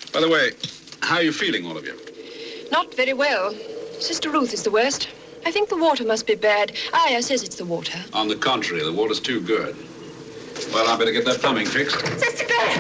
By the way, how are you feeling, all of you? Not very well. Sister Ruth is the worst. I think the water must be bad. Aya says it's the water. On the contrary, the water's too good. Well, I better get that plumbing fixed. Sister Claire!